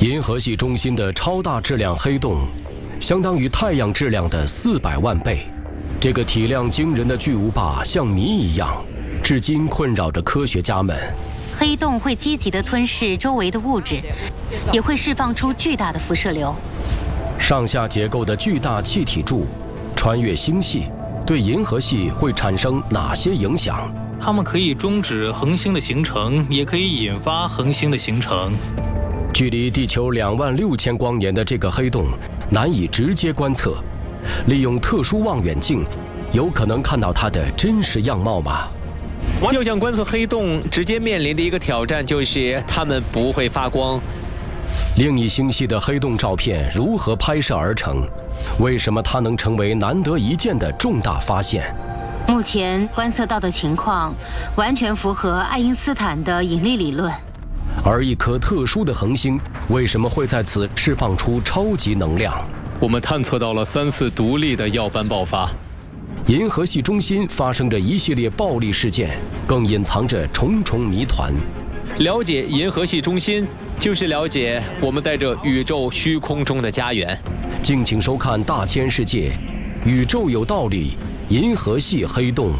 银河系中心的超大质量黑洞，相当于太阳质量的400万倍。这个体量惊人的巨无霸像谜一样，至今困扰着科学家们。 黑洞会积极地吞噬周围的物质，也会释放出巨大的辐射流。 上下结构的巨大气体柱穿越星系，对银河系会产生哪些影响？ 它们可以终止恒星的形成，也可以引发恒星的形成。 距离地球26000光年的这个黑洞难以直接观测，利用特殊望远镜，有可能看到它的真实样貌吗？ 要想观测黑洞，直接面临的一个挑战就是它们不会发光。 另一星系的黑洞照片如何拍摄而成？为什么它能成为难得一见的重大发现？ 目前观测到的情况完全符合爱因斯坦的引力理论。 而一颗特殊的恒星为什么会在此释放出超级能量？ 我们探测到了3次独立的耀斑爆发。 银河系中心发生着一系列暴力事件，更隐藏着重重谜团。 了解银河系中心，就是了解我们在这宇宙虚空中的家园。 敬请收看《大千世界》，宇宙有道理，银河系黑洞。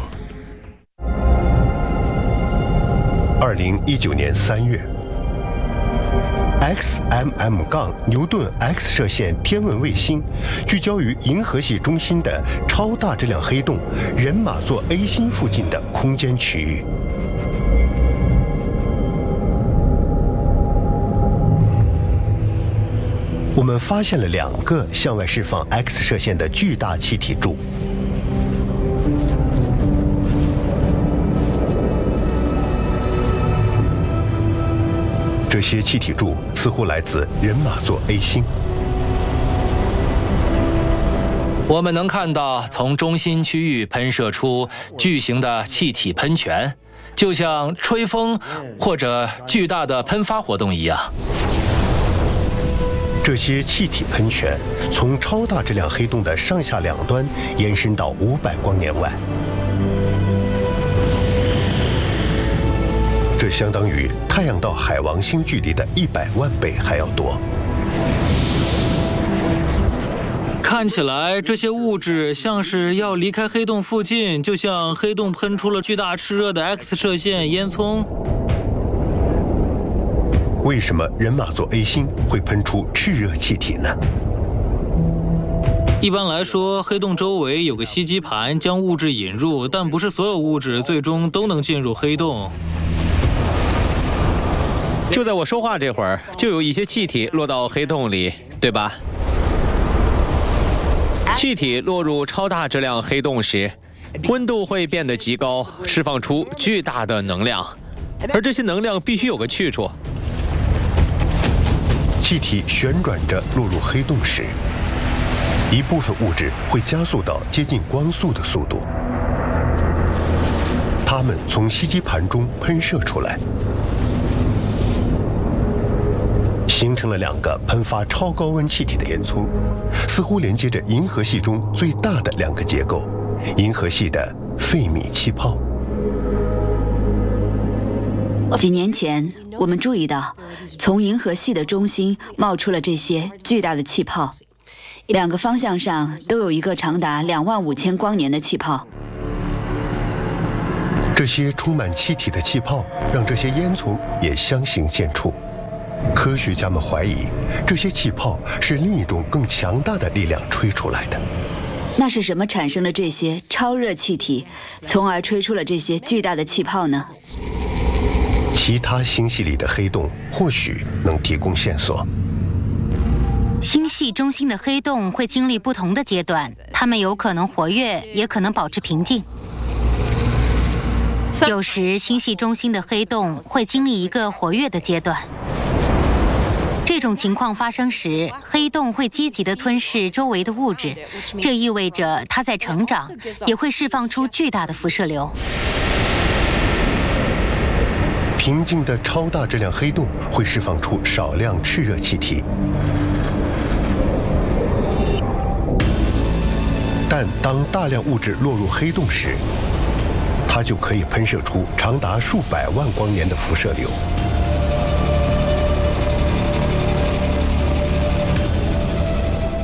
2019年3月。XMM- 牛顿 X 射线天文卫星聚焦于银河系中心的超大质量黑洞人马座 A 星附近的空间区域。我们发现了2个向外释放 X 射线的巨大气体柱。这些气体柱似乎来自人马座 A 星。 我们能看到从中心区域喷射出巨型的气体喷泉，就像吹风或者巨大的喷发活动一样。 这些气体喷泉从超大质量黑洞的上下两端延伸到500光年外。这相当于太阳到海王星距离的100万倍还要多。 看起来这些物质像是要离开黑洞附近，就像黑洞喷出了巨大炽热的 X 射线烟囱。 为什么人马座 A 星会喷出炽热气体呢？ 一般来说，黑洞周围有个吸积盘将物质引入，但不是所有物质最终都能进入黑洞。 就在我说话这会儿，就有一些气体落到黑洞里，对吧？气体落入超大质量黑洞时，温度会变得极高，释放出巨大的能量，而这些能量必须有个去处。 气体旋转着落入黑洞时，一部分物质会加速到接近光速的速度，它们从吸积盘中喷射出来，形成了2个喷发超高温气体的烟囱，似乎连接着银河系中最大的2个结构——银河系的费米气泡。 几年前，我们注意到，从银河系的中心冒出了这些巨大的气泡，2个方向上都有一个长达25000光年的气泡。 这些充满气体的气泡让这些烟囱也相形见绌。科学家们怀疑，这些气泡是另一种更强大的力量吹出来的。 那是什么产生了这些超热气体，从而吹出了这些巨大的气泡呢？ 其他星系里的黑洞或许能提供线索。 星系中心的黑洞会经历不同的阶段，它们有可能活跃，也可能保持平静。有时，星系中心的黑洞会经历一个活跃的阶段。这种情况发生时，黑洞会积极地吞噬周围的物质，这意味着它在成长，也会释放出巨大的辐射流。 平静的超大质量黑洞会释放出少量炽热气体，但当大量物质落入黑洞时，它就可以喷射出长达数百万光年的辐射流。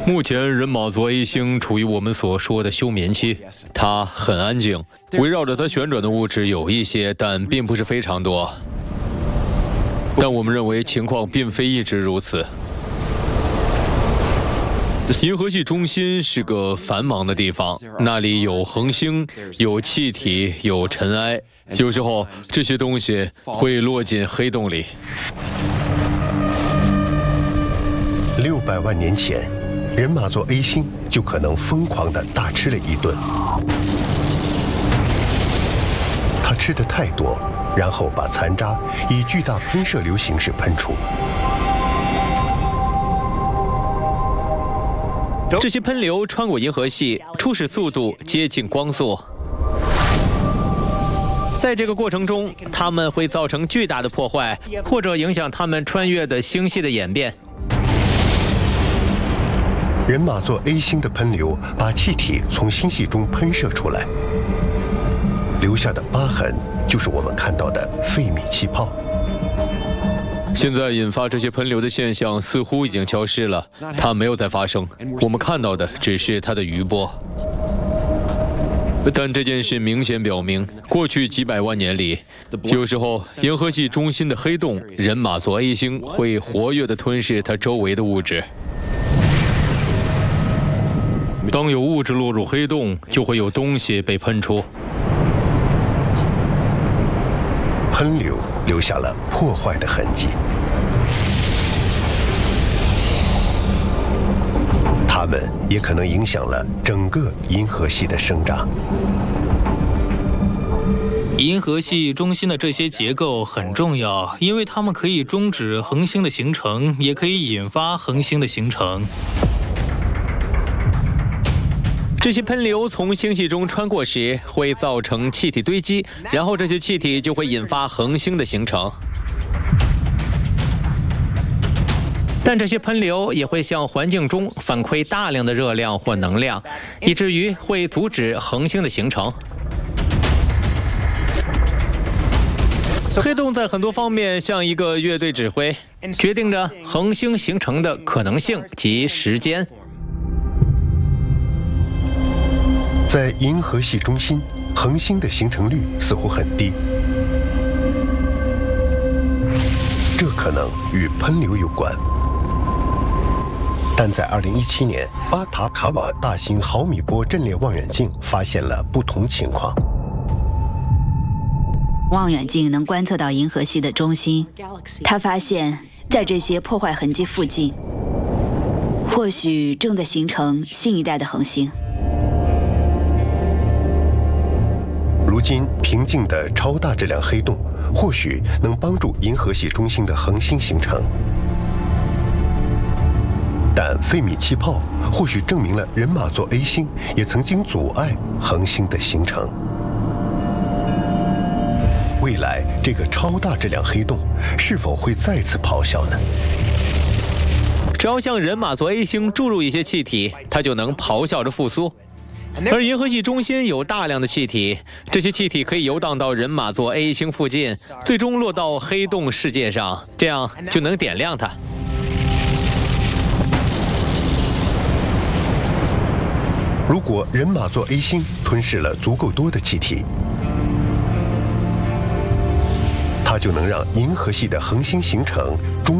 目前人马座 A 星处于我们所说的休眠期， 它很安静，围绕着它旋转的物质有一些，但并不是非常多。但我们认为情况并非一直如此。银河系中心是个繁忙的地方，那里有恒星，有气体，有尘埃，有时候这些东西会落进黑洞里。 600万年前，人马座 A 星就可能疯狂地大吃了一顿。它吃得太多，然后把残渣以巨大喷射流形式喷出。 这些喷流穿过银河系，初始速度接近光速。在这个过程中，它们会造成巨大的破坏，或者影响它们穿越的星系的演变。 人马座 A 星的喷流把气体从星系中喷射出来，留下的疤痕就是我们看到的费米气泡。 现在引发这些喷流的现象似乎已经消失了，它没有再发生。我们看到的只是它的余波。但这件事明显表明，过去几百万年里，有时候银河系中心的黑洞人马座 A 星会活跃地吞噬它周围的物质。 当有物质落入黑洞，就会有东西被喷出。 喷流留下了破坏的痕迹，它们也可能影响了整个银河系的生长。 银河系中心的这些结构很重要，因为它们可以终止恒星的形成，也可以引发恒星的形成。 这些喷流从星系中穿过时，会造成气体堆积，然后这些气体就会引发恒星的形成。但这些喷流也会向环境中反馈大量的热量或能量，以至于会阻止恒星的形成。黑洞在很多方面像一个乐队指挥，决定着恒星形成的可能性及时间。 在银河系中心，恒星的形成率似乎很低，这可能与喷流有关。但在2017年，巴塔卡瓦大型毫米波阵列望远镜发现了不同情况。 望远镜能观测到银河系的中心，它发现，在这些破坏痕迹附近，或许正在形成新一代的恒星。 如今，平静的超大质量黑洞或许能帮助银河系中心的恒星形成，但费米气泡或许证明了人马座 A 星也曾经阻碍恒星的形成。未来，这个超大质量黑洞是否会再次咆哮呢？ 只要向人马座 A 星注入一些气体，它就能咆哮着复苏。而银河系中心有大量的气体，这些气体可以游荡到人马座 A 星附近，最终落到黑洞世界上，这样就能点亮它。 如果人马座 A 星吞噬了足够多的气体，它就能让银河系的恒星形成终